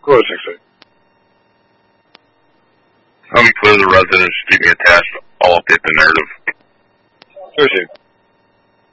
Go ahead, 6-8. I'm clear the residents keep me attached. I'll update the narrative. 13.